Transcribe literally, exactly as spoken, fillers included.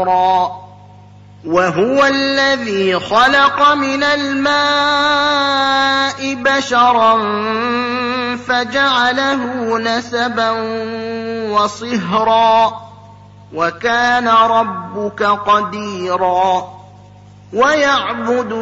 صبورا وهو الذي خلق من الماء بشرا فجعله نسبا وصهرا وكان ربك قديرا ويعبد